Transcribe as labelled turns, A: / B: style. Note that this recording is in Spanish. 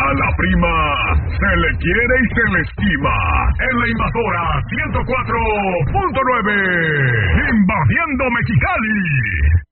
A: A la prima se le quiere y se le estima. En la Invasora 104.9. Invadiendo Mexicali.